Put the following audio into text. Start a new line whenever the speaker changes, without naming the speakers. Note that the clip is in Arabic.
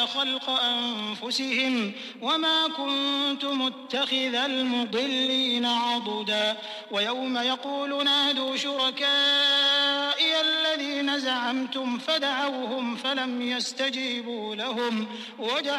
خلق أنفسهم وما كنت متخذ المضلين عضدا ويوم يقول نادوا شركائي الذين زعمتم فدعوهم فلم يستجيبوا لهم